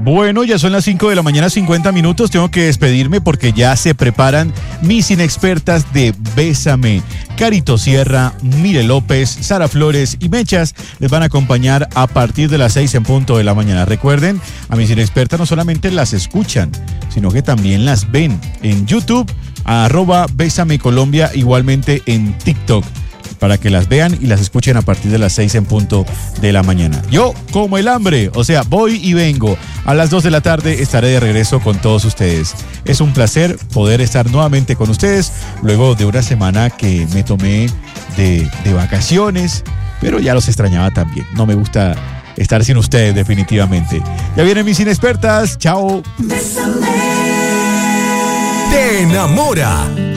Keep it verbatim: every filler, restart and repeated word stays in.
Bueno, ya son las cinco de la mañana, cincuenta minutos. Tengo que despedirme porque ya se preparan mis inexpertas de Bésame. Carito Sierra, Mire López, Sara Flores y Mechas les van a acompañar a partir de las seis en punto de la mañana. Recuerden, a mis inexpertas no solamente las escuchan, sino que también las ven en YouTube, arroba Bésame Colombia, igualmente en TikTok, para que las vean y las escuchen a partir de las seis en punto de la mañana. Yo, como el hambre, o sea, voy y vengo. A las dos de la tarde estaré de regreso con todos ustedes. Es un placer poder estar nuevamente con ustedes luego de una semana que me tomé de, de vacaciones, pero ya los extrañaba también. No me gusta estar sin ustedes definitivamente. Ya vienen mis inexpertas. Chao. Te enamora.